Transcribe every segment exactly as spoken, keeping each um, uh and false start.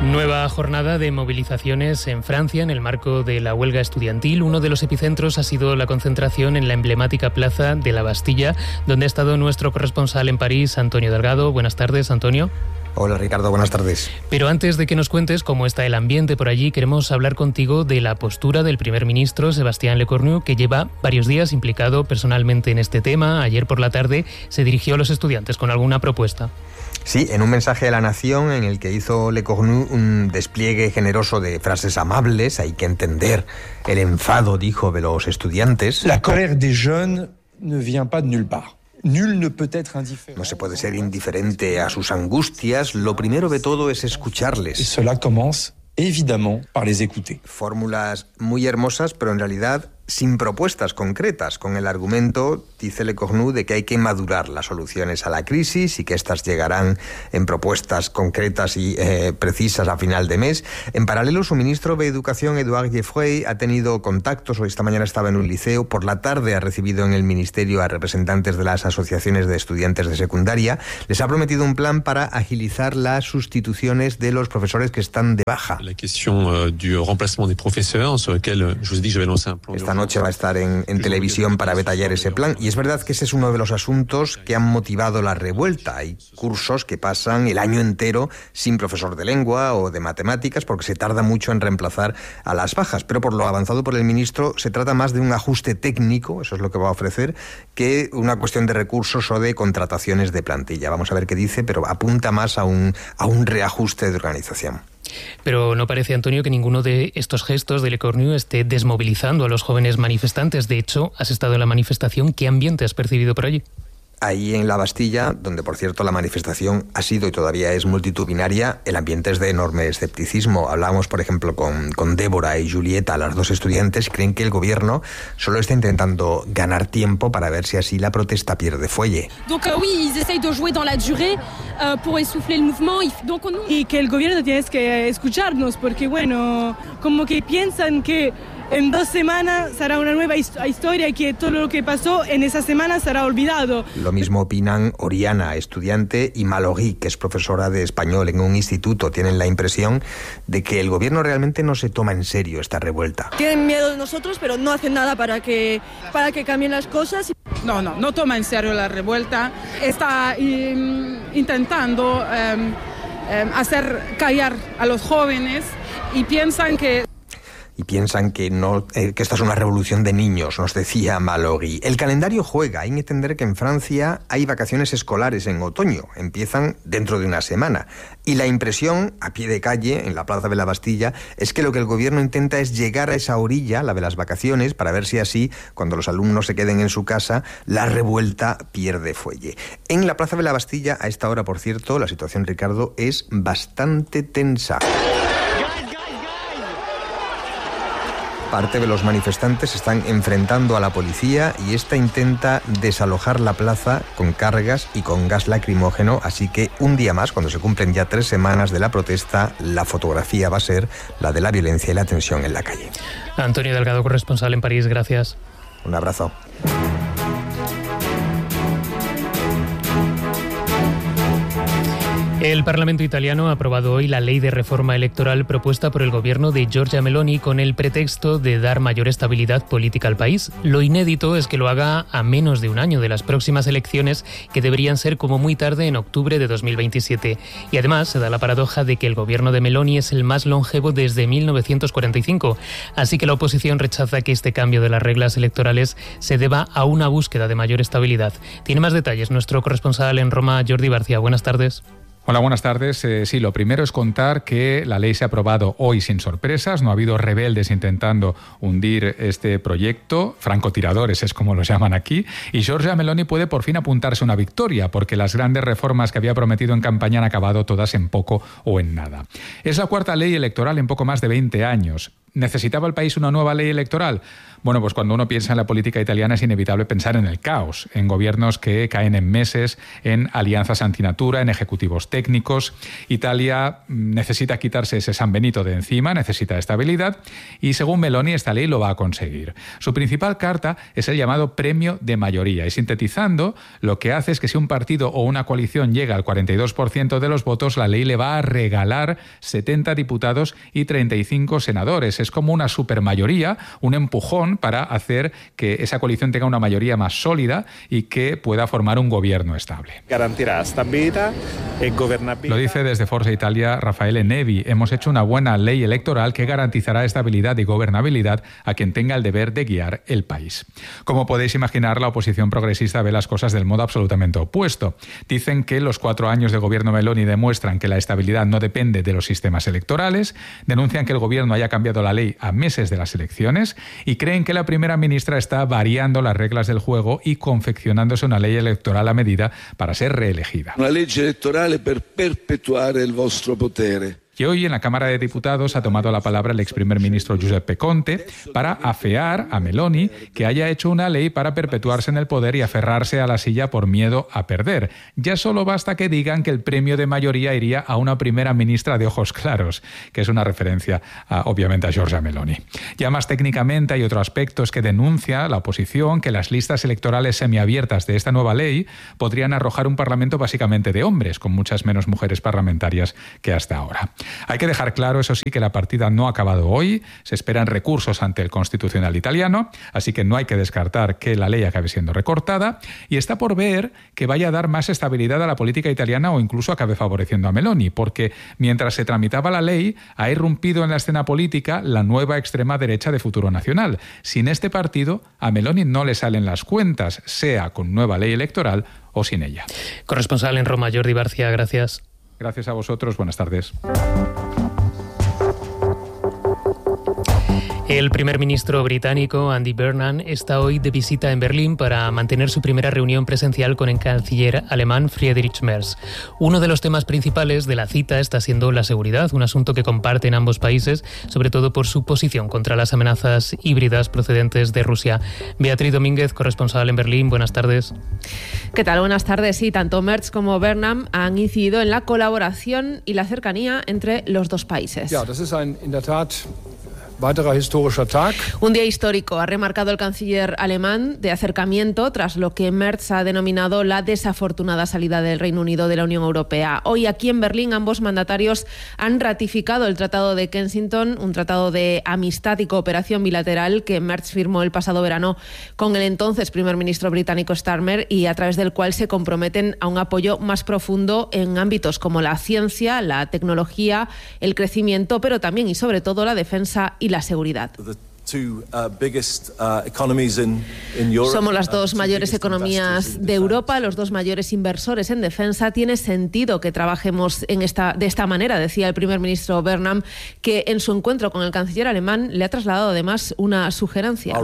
Nueva jornada de movilizaciones en Francia en el marco de la huelga estudiantil. Uno de los epicentros ha sido la concentración en la emblemática plaza de la Bastilla, donde ha estado nuestro corresponsal en París, Antonio Delgado. Buenas tardes, Antonio. Hola Ricardo, buenas tardes. Pero antes de que nos cuentes cómo está el ambiente por allí, queremos hablar contigo de la postura del primer ministro Sébastien Lecornu, que lleva varios días implicado personalmente en este tema. Ayer por la tarde se dirigió a los estudiantes con alguna propuesta. Sí, en un mensaje a la nación en el que hizo Lecornu un despliegue generoso de frases amables. Hay que entender el enfado, dijo, de los estudiantes. La colère des jeunes ne vient pas de nulle part. No se puede ser indiferente a sus angustias. Lo primero de todo es escucharles. Y cela commence, évidemment, par les écouter. Fórmulas muy hermosas, pero en realidad sin propuestas concretas, con el argumento, dice Lecornu, de que hay que madurar las soluciones a la crisis y que éstas llegarán en propuestas concretas y eh, precisas a final de mes. En paralelo, su ministro de Educación, Édouard Geoffroy, ha tenido contactos. Hoy esta mañana estaba en un liceo. Por la tarde ha recibido en el ministerio a representantes de las asociaciones de estudiantes de secundaria. Les ha prometido un plan para agilizar las sustituciones de los profesores que están de baja. La cuestión uh, du remplacement des professeurs, sur lequel je vous ai dit que je vais lancer un plan. Esta noche va a estar en, en televisión para detallar ese plan, y es verdad que ese es uno de los asuntos que han motivado la revuelta. Hay cursos que pasan el año entero sin profesor de lengua o de matemáticas porque se tarda mucho en reemplazar a las bajas, pero por lo avanzado por el ministro se trata más de un ajuste técnico, eso es lo que va a ofrecer, que una cuestión de recursos o de contrataciones de plantilla. Vamos a ver qué dice, pero apunta más a un, a un reajuste de organización. Pero no parece, Antonio, que ninguno de estos gestos de Lecornu esté desmovilizando a los jóvenes manifestantes. De hecho, has estado en la manifestación. ¿Qué ambiente has percibido por allí? Ahí en la Bastilla, donde por cierto la manifestación ha sido y todavía es multitudinaria, el ambiente es de enorme escepticismo. Hablábamos, por ejemplo, con, con Débora y Julieta, las dos estudiantes, y creen que el gobierno solo está intentando ganar tiempo para ver si así la protesta pierde fuelle. Donc, uh, oui, ils essayent de jouer dans la durée uh, pour essouffler el mouvement. Donc, on... Y que el gobierno tiene que escucharnos, porque bueno, como que piensan que en dos semanas será una nueva historia y que todo lo que pasó en esa semana será olvidado. Lo mismo opinan Oriana, estudiante, y Mallory, que es profesora de español en un instituto. Tienen la impresión de que el gobierno realmente no se toma en serio esta revuelta. Tienen miedo de nosotros, pero no hacen nada para que, para que cambien las cosas. No, no, no toma en serio la revuelta. Está um, intentando um, um, hacer callar a los jóvenes y piensan que... Y piensan que no eh, que esta es una revolución de niños, nos decía Mallory. El calendario juega. Hay que entender que en Francia hay vacaciones escolares en otoño. Empiezan dentro de una semana. Y la impresión, a pie de calle, en la Plaza de la Bastilla, es que lo que el gobierno intenta es llegar a esa orilla, la de las vacaciones, para ver si así, cuando los alumnos se queden en su casa, la revuelta pierde fuelle. En la Plaza de la Bastilla, a esta hora, por cierto, la situación, Ricardo, es bastante tensa. Parte de los manifestantes se están enfrentando a la policía y esta intenta desalojar la plaza con cargas y con gas lacrimógeno, así que un día más, cuando se cumplen ya tres semanas de la protesta, la fotografía va a ser la de la violencia y la tensión en la calle. Antonio Delgado, corresponsal en París, gracias. Un abrazo. El Parlamento italiano ha aprobado hoy la ley de reforma electoral propuesta por el gobierno de Giorgia Meloni con el pretexto de dar mayor estabilidad política al país. Lo inédito es que lo haga a menos de un año de las próximas elecciones, que deberían ser como muy tarde en octubre de dos mil veintisiete. Y además se da la paradoja de que el gobierno de Meloni es el más longevo desde mil novecientos cuarenta y cinco. Así que la oposición rechaza que este cambio de las reglas electorales se deba a una búsqueda de mayor estabilidad. Tiene más detalles nuestro corresponsal en Roma, Jordi Barcia. Buenas tardes. Hola, buenas tardes. Eh, sí, lo primero es contar que la ley se ha aprobado hoy sin sorpresas. No ha habido rebeldes intentando hundir este proyecto. Francotiradores es como los llaman aquí. Y Giorgia Meloni puede por fin apuntarse una victoria, porque las grandes reformas que había prometido en campaña han acabado todas en poco o en nada. Es la cuarta ley electoral en poco más de veinte años. ¿Necesitaba el país una nueva ley electoral? Bueno, pues cuando uno piensa en la política italiana es inevitable pensar en el caos, en gobiernos que caen en meses, en alianzas antinatura, en ejecutivos técnicos. Italia necesita quitarse ese San Benito de encima, necesita estabilidad y según Meloni esta ley lo va a conseguir. Su principal carta es el llamado premio de mayoría y sintetizando lo que hace es que si un partido o una coalición llega al cuarenta y dos por ciento de los votos, la ley le va a regalar setenta diputados y treinta y cinco senadores. Es como una supermayoría, un empujón para hacer que esa coalición tenga una mayoría más sólida y que pueda formar un gobierno estable. Garantirá estabilidad y gobernabilidad. Lo dice desde Forza Italia Raffaele Nevi. Hemos hecho una buena ley electoral que garantizará estabilidad y gobernabilidad a quien tenga el deber de guiar el país. Como podéis imaginar, la oposición progresista ve las cosas del modo absolutamente opuesto. Dicen que los cuatro años de gobierno Meloni demuestran que la estabilidad no depende de los sistemas electorales, denuncian que el gobierno haya cambiado la ley a meses de las elecciones y creen que la primera ministra está variando las reglas del juego y confeccionándose una ley electoral a medida para ser reelegida. Una ley electoral para perpetuar el vostro potere. Y hoy en la Cámara de Diputados ha tomado la palabra el ex primer ministro Giuseppe Conte para afear a Meloni que haya hecho una ley para perpetuarse en el poder y aferrarse a la silla por miedo a perder. Ya solo basta que digan que el premio de mayoría iría a una primera ministra de ojos claros, que es una referencia a, obviamente a Giorgia Meloni. Ya más técnicamente hay otro aspecto, es que denuncia la oposición que las listas electorales semiabiertas de esta nueva ley podrían arrojar un parlamento básicamente de hombres, con muchas menos mujeres parlamentarias que hasta ahora. Hay que dejar claro, eso sí, que la partida no ha acabado hoy, se esperan recursos ante el Constitucional italiano, así que no hay que descartar que la ley acabe siendo recortada y está por ver que vaya a dar más estabilidad a la política italiana o incluso acabe favoreciendo a Meloni, porque mientras se tramitaba la ley ha irrumpido en la escena política la nueva extrema derecha de Futuro Nacional. Sin este partido, a Meloni no le salen las cuentas, sea con nueva ley electoral o sin ella. Corresponsal en Roma, Jordi Barcia, gracias. Gracias a vosotros, buenas tardes. El primer ministro británico, Andy Burnham, está hoy de visita en Berlín para mantener su primera reunión presencial con el canciller alemán Friedrich Merz. Uno de los temas principales de la cita está siendo la seguridad, un asunto que comparten ambos países, sobre todo por su posición contra las amenazas híbridas procedentes de Rusia. Beatriz Domínguez, corresponsal en Berlín, buenas tardes. ¿Qué tal? Buenas tardes. Sí, tanto Merz como Burnham han incidido en la colaboración y la cercanía entre los dos países. Ja, das ist ein, in der Tat weiterer historischer Tag. Un día histórico, ha remarcado el canciller alemán, de acercamiento tras lo que Merz ha denominado la desafortunada salida del Reino Unido de la Unión Europea. Hoy aquí en Berlín ambos mandatarios han ratificado el Tratado de Kensington, un tratado de amistad y cooperación bilateral que Merz firmó el pasado verano con el entonces primer ministro británico Starmer y a través del cual se comprometen a un apoyo más profundo en ámbitos como la ciencia, la tecnología, el crecimiento, pero también y sobre todo la defensa y la seguridad. Somos las dos mayores economías de Europa, los dos mayores inversores en defensa. Tiene sentido que trabajemos en esta, de esta manera, decía el primer ministro Burnham, que en su encuentro con el canciller alemán le ha trasladado además una sugerencia.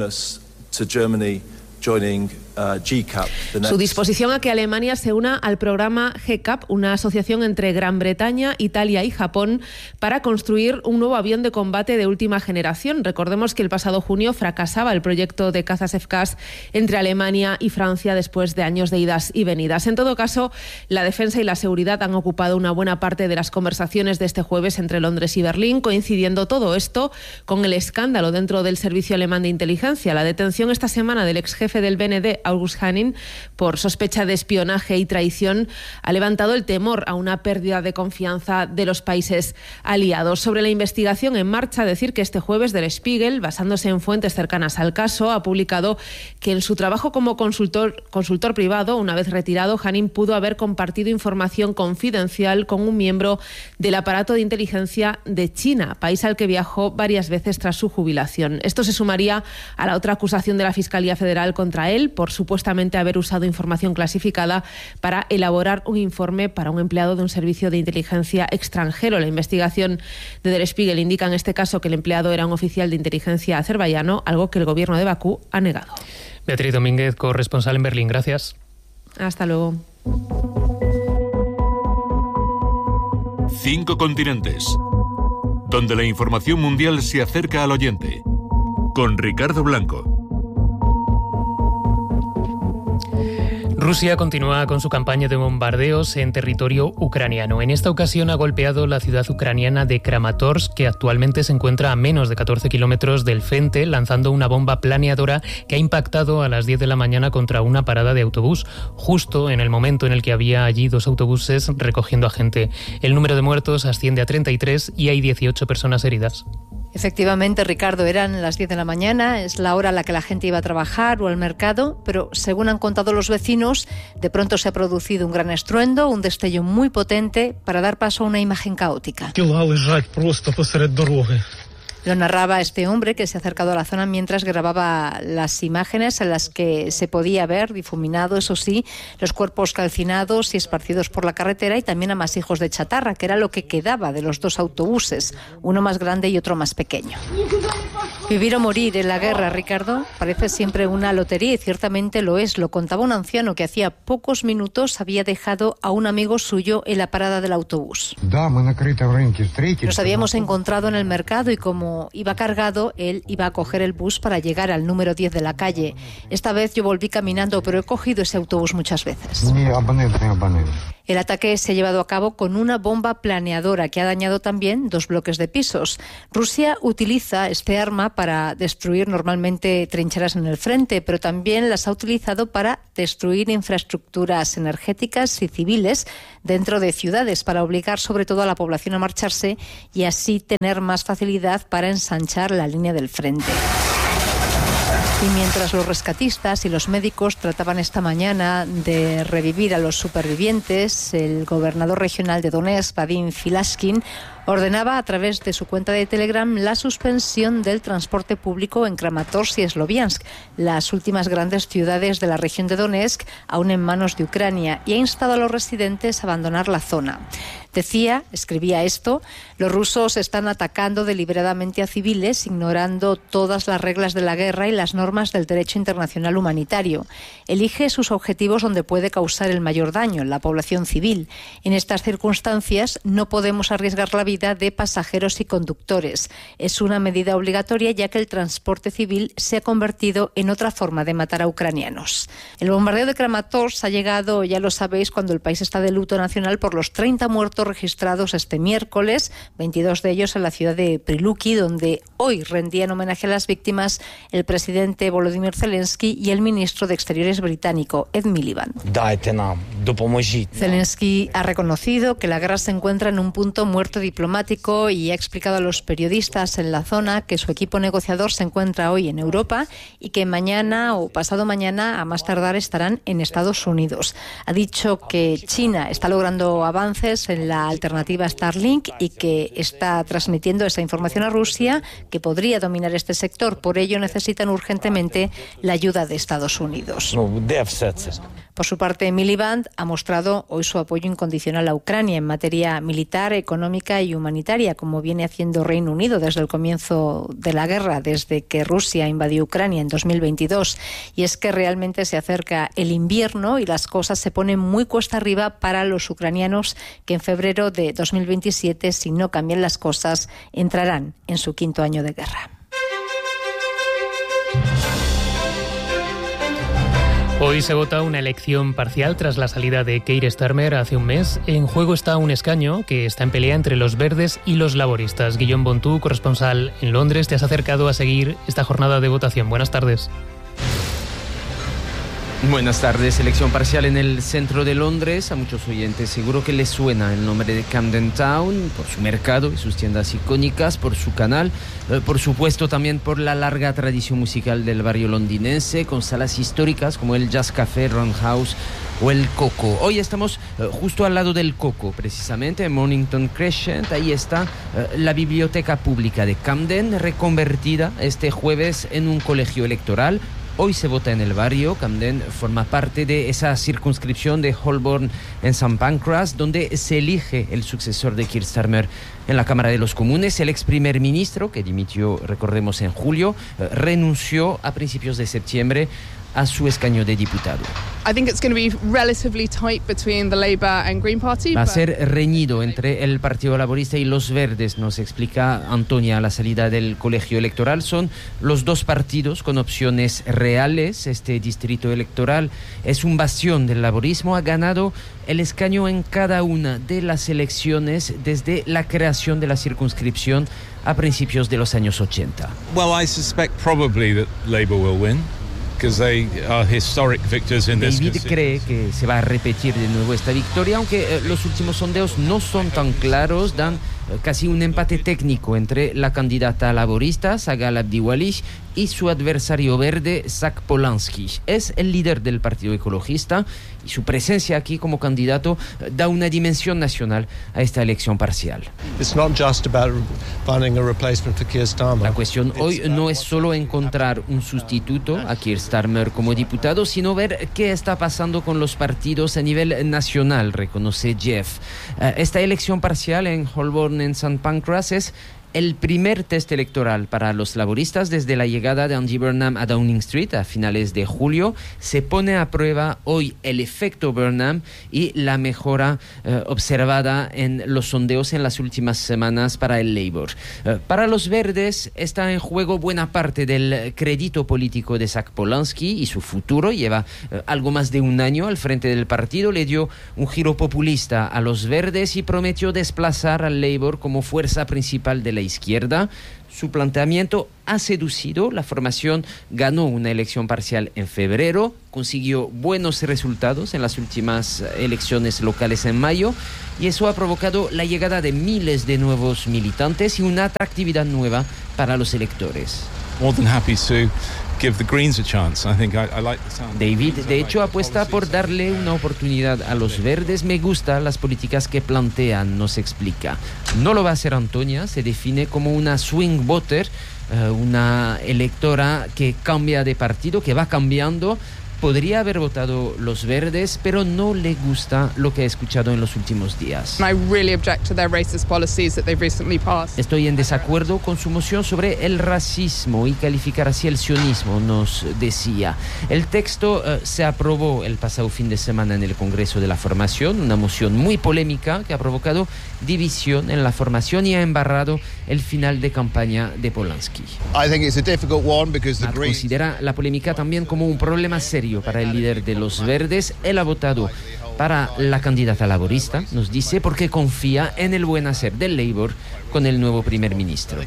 Su disposición a que Alemania se una al programa G CAP, una asociación entre Gran Bretaña, Italia y Japón, para construir un nuevo avión de combate de última generación. Recordemos que el pasado junio fracasaba el proyecto de cazas F CAS entre Alemania y Francia después de años de idas y venidas. En todo caso, la defensa y la seguridad han ocupado una buena parte de las conversaciones de este jueves entre Londres y Berlín, coincidiendo todo esto con el escándalo dentro del servicio alemán de inteligencia. La detención esta semana del ex jefe del B N D, August Hanning, por sospecha de espionaje y traición, ha levantado el temor a una pérdida de confianza de los países aliados. Sobre la investigación en marcha, decir que este jueves Der Spiegel, basándose en fuentes cercanas al caso, ha publicado que en su trabajo como consultor, consultor privado, una vez retirado, Hanning pudo haber compartido información confidencial con un miembro del aparato de inteligencia de China, país al que viajó varias veces tras su jubilación. Esto se sumaría a la otra acusación de la Fiscalía Federal contra él por supuestamente haber usado información clasificada para elaborar un informe para un empleado de un servicio de inteligencia extranjero. La investigación de Der Spiegel indica en este caso que el empleado era un oficial de inteligencia azerbaiyano, algo que el gobierno de Bakú ha negado. Beatriz Domínguez, corresponsal en Berlín. Gracias. Hasta luego. Cinco continentes. donde la información mundial se acerca al oyente. Con Ricardo Blanco. Rusia continúa con su campaña de bombardeos en territorio ucraniano. En esta ocasión ha golpeado la ciudad ucraniana de Kramatorsk, que actualmente se encuentra a menos de catorce kilómetros del frente, lanzando una bomba planeadora que ha impactado a las diez de la mañana contra una parada de autobús, justo en el momento en el que había allí dos autobuses recogiendo a gente. El número de muertos asciende a treinta y tres y hay dieciocho personas heridas. Efectivamente, Ricardo, eran las diez de la mañana, es la hora a la que la gente iba a trabajar o al mercado, pero según han contado los vecinos, de pronto se ha producido un gran estruendo, un destello muy potente para dar paso a una imagen caótica. Lo narraba este hombre que se ha acercado a la zona mientras grababa las imágenes en las que se podía ver difuminado, eso sí, los cuerpos calcinados y esparcidos por la carretera y también amasijos de chatarra, que era lo que quedaba de los dos autobuses, uno más grande y otro más pequeño. Vivir o morir en la guerra, Ricardo, parece siempre una lotería y ciertamente lo es. Lo contaba un anciano que hacía pocos minutos había dejado a un amigo suyo en la parada del autobús. Nos habíamos encontrado en el mercado y como iba cargado, él iba a coger el bus para llegar al número diez de la calle. Esta vez yo volví caminando, pero he cogido ese autobús muchas veces. El ataque se ha llevado a cabo con una bomba planeadora que ha dañado también dos bloques de pisos. Rusia utiliza este arma para destruir normalmente trincheras en el frente, pero también las ha utilizado para destruir infraestructuras energéticas y civiles dentro de ciudades, para obligar sobre todo a la población a marcharse y así tener más facilidad para ensanchar la línea del frente. Y mientras los rescatistas y los médicos trataban esta mañana de revivir a los supervivientes, el gobernador regional de Donetsk, Vadim Filashkin, ordenaba a través de su cuenta de Telegram la suspensión del transporte público en Kramatorsk y Sloviansk, las últimas grandes ciudades de la región de Donetsk, aún en manos de Ucrania, y ha instado a los residentes a abandonar la zona. Decía, escribía esto: los rusos están atacando deliberadamente a civiles, ignorando todas las reglas de la guerra y las normas del derecho internacional humanitario. Elige sus objetivos donde puede causar el mayor daño, la población civil. En estas circunstancias no podemos arriesgar la vida de pasajeros y conductores. Es una medida obligatoria ya que el transporte civil se ha convertido en otra forma de matar a ucranianos. El bombardeo de Kramatorsk ha llegado, ya lo sabéis, cuando el país está de luto nacional por los treinta muertos registrados este miércoles, veintidós de ellos en la ciudad de Prilupki, donde hoy rendían homenaje a las víctimas el presidente Volodymyr Zelensky y el ministro de Exteriores británico, Ed Miliband. Zelensky ha reconocido que la guerra se encuentra en un punto muerto diplomático y ha explicado a los periodistas en la zona que su equipo negociador se encuentra hoy en Europa y que mañana o pasado mañana, a más tardar, estarán en Estados Unidos. Ha dicho que China está logrando avances en la alternativa Starlink y que está transmitiendo esa información a Rusia, que podría dominar este sector. Por ello necesitan urgentemente la ayuda de Estados Unidos. Por su parte, Miliband ha mostrado hoy su apoyo incondicional a Ucrania en materia militar, económica y humanitaria, como viene haciendo Reino Unido desde el comienzo de la guerra, desde que Rusia invadió Ucrania en dos mil veintidós. Y es que realmente se acerca el invierno y las cosas se ponen muy cuesta arriba para los ucranianos, que en febrero de dos mil veintisiete, si no cambian las cosas, entrarán en su quinto año de guerra. Hoy se vota una elección parcial tras la salida de Keir Starmer hace un mes. En juego está un escaño que está en pelea entre los verdes y los laboristas. Guillaume Bontú, corresponsal en Londres, te has acercado a seguir esta jornada de votación. Buenas tardes. Buenas tardes. Elección parcial en el centro de Londres. A muchos oyentes seguro que les suena el nombre de Camden Town por su mercado y sus tiendas icónicas, por su canal, por supuesto también por la larga tradición musical del barrio londinense, con salas históricas como el Jazz Café, Roundhouse o el Coco. Hoy estamos justo al lado del Coco, precisamente en Mornington Crescent. Ahí está la biblioteca pública de Camden, reconvertida este jueves en un colegio electoral. Hoy se vota en el barrio. Camden forma parte de esa circunscripción de Holborn en Saint Pancras, donde se elige el sucesor de Keir Starmer en la Cámara de los Comunes. El ex primer ministro, que dimitió, recordemos, en julio, renunció a principios de septiembre a su escaño de diputado. I think it's going to be relatively tight between the Labour and Green Party. Va a ser reñido entre el Partido Laborista y los Verdes, nos explica Antonia a la salida del colegio electoral. Son los dos partidos con opciones reales. Este distrito electoral es un bastión del laborismo. Ha ganado el escaño en cada una de las elecciones desde la creación de la circunscripción a principios de los años ochenta. Well, I suspect probably that Labour will win. David cree que se va a repetir de nuevo esta victoria, aunque eh, los últimos sondeos no son tan claros, dan eh, casi un empate técnico entre la candidata laborista, Sagal Abdiwali, y su adversario verde, Zach Polanski. Es el líder del Partido Ecologista y su presencia aquí como candidato eh, da una dimensión nacional a esta elección parcial. La cuestión hoy no es solo encontrar un sustituto a Keir Starmer como diputado, sino ver qué está pasando con los partidos a nivel nacional, reconoce Jeff. Uh, esta elección parcial en Holborn, en Saint Pancras, es el primer test electoral para los laboristas desde la llegada de Andy Burnham a Downing Street a finales de julio. Se pone a prueba hoy el efecto Burnham y la mejora eh, observada en los sondeos en las últimas semanas para el Labour. Eh, para los verdes está en juego buena parte del crédito político de Zach Polanski y su futuro. Lleva eh, algo más de un año al frente del partido, le dio un giro populista a los verdes y prometió desplazar al Labour como fuerza principal de la izquierda. Su planteamiento ha seducido. La formación ganó una elección parcial en febrero, consiguió buenos resultados en las últimas elecciones locales en mayo y eso ha provocado la llegada de miles de nuevos militantes y una atractividad nueva para los electores. More than happy to give the Greens a chance. I think I, I like the sound. David, de hecho, apuesta por darle una oportunidad a los verdes. Me gustan las políticas que plantean, nos explica. No lo va a hacer Antonia, se define como una swing voter, uh, una electora que cambia de partido, que va cambiando. Podría haber votado los verdes, pero no le gusta lo que ha escuchado en los últimos días. Estoy en desacuerdo con su moción sobre el racismo y calificar así el sionismo, nos decía. El texto uh, se aprobó el pasado fin de semana en el Congreso de la Formación, una moción muy polémica que ha provocado división en la formación y ha embarrado el final de campaña de Polanski. Matt considera la polémica también como un problema serio para el líder de los verdes. Él ha votado para la candidata laborista, nos dice, porque confía en el buen hacer del Labour con el nuevo primer ministro.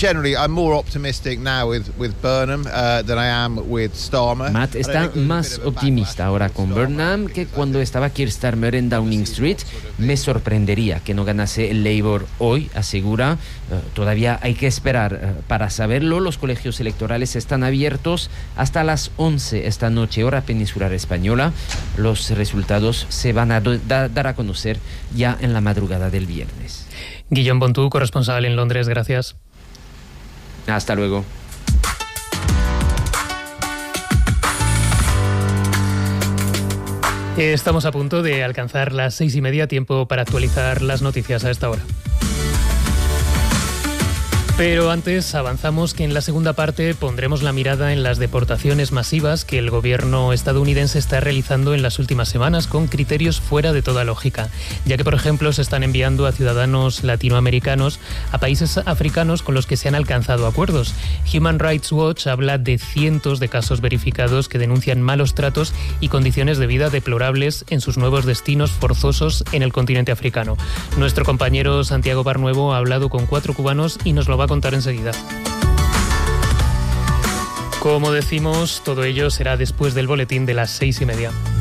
Matt está más optimista ahora con Burnham que cuando estaba Keir Starmer en Downing Street. Me sorprendería que no ganase el Labour hoy, asegura. Uh, todavía hay que esperar uh, para saberlo. Los colegios electorales están abiertos hasta las once esta noche, hora peninsular española. Los resultados se van a do- da- dar a conocer ya en la madrugada del viernes. Guillaume Bontú, corresponsal en Londres, gracias. Hasta luego. Estamos a punto de alcanzar las seis y media, tiempo para actualizar las noticias a esta hora. Pero antes avanzamos que en la segunda parte pondremos la mirada en las deportaciones masivas que el gobierno estadounidense está realizando en las últimas semanas con criterios fuera de toda lógica, ya que por ejemplo se están enviando a ciudadanos latinoamericanos a países africanos con los que se han alcanzado acuerdos. Human Rights Watch habla de cientos de casos verificados que denuncian malos tratos y condiciones de vida deplorables en sus nuevos destinos forzosos en el continente africano. Nuestro compañero Santiago Barnuevo ha hablado con cuatro cubanos y nos lo va a contar enseguida. Como decimos, todo ello será después del boletín de las seis y media.